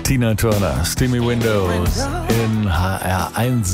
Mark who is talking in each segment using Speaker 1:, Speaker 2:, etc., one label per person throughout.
Speaker 1: Tina Turner, Steamy Windows in HR1,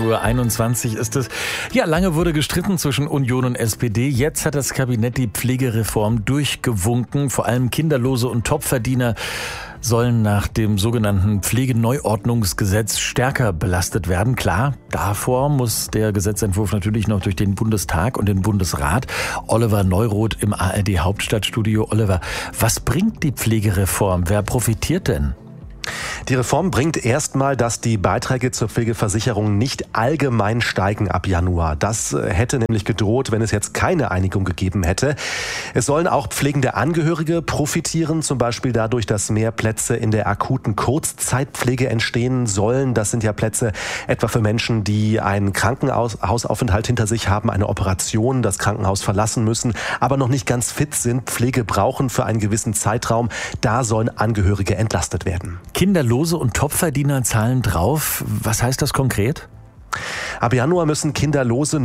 Speaker 1: 16:21 Uhr ist es. Ja, lange wurde gestritten zwischen Union und SPD. Jetzt hat das Kabinett die Pflegereform durchgewunken. Vor allem Kinderlose und Topverdiener sollen nach dem sogenannten Pflegeneuordnungsgesetz stärker belastet werden. Klar, davor muss der Gesetzentwurf natürlich noch durch den Bundestag und den Bundesrat. Oliver Neuroth im ARD Hauptstadtstudio. Oliver, was bringt die Pflegereform? Wer profitiert denn?
Speaker 2: Die Reform bringt erstmal, dass die Beiträge zur Pflegeversicherung nicht allgemein steigen ab Januar. Das hätte nämlich gedroht, wenn es jetzt keine Einigung gegeben hätte. Es sollen auch pflegende Angehörige profitieren, zum Beispiel dadurch, dass mehr Plätze in der akuten Kurzzeitpflege entstehen sollen. Das sind ja Plätze etwa für Menschen, die einen Krankenhausaufenthalt hinter sich haben, eine Operation, das Krankenhaus verlassen müssen, aber noch nicht ganz fit sind, Pflege brauchen für einen gewissen Zeitraum. Da sollen Angehörige entlastet werden.
Speaker 1: Kinderlose und Topverdiener zahlen drauf. Was heißt das konkret?
Speaker 2: Ab Januar müssen Kinderlose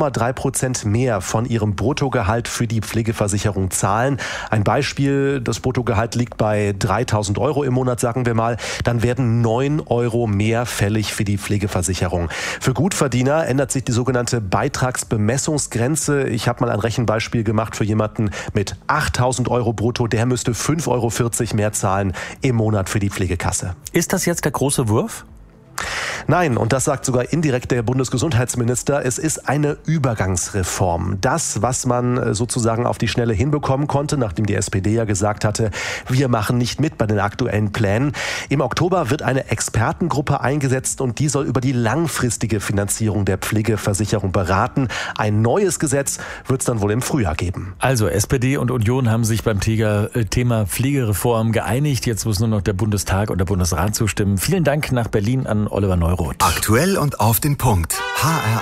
Speaker 2: 0,3% mehr von ihrem Bruttogehalt für die Pflegeversicherung zahlen. Ein Beispiel, das Bruttogehalt liegt bei 3.000 Euro im Monat, sagen wir mal. Dann werden 9 Euro mehr fällig für die Pflegeversicherung. Für Gutverdiener ändert sich die sogenannte Beitragsbemessungsgrenze. Ich habe mal ein Rechenbeispiel gemacht für jemanden mit 8.000 Euro brutto. Der müsste 5,40 Euro mehr zahlen im Monat für die Pflegekasse.
Speaker 1: Ist das jetzt der große Wurf?
Speaker 2: Nein, und das sagt sogar indirekt der Bundesgesundheitsminister, es ist eine Übergangsreform. Das, was man sozusagen auf die Schnelle hinbekommen konnte, nachdem die SPD ja gesagt hatte, wir machen nicht mit bei den aktuellen Plänen. Im Oktober wird eine Expertengruppe eingesetzt und die soll über die langfristige Finanzierung der Pflegeversicherung beraten. Ein neues Gesetz wird es dann wohl im Frühjahr geben.
Speaker 1: Also SPD und Union haben sich beim Thema Pflegereform geeinigt. Jetzt muss nur noch der Bundestag und der Bundesrat zustimmen. Vielen Dank nach Berlin an Oliver Neuroth.
Speaker 3: Aktuell und auf den Punkt. HR1.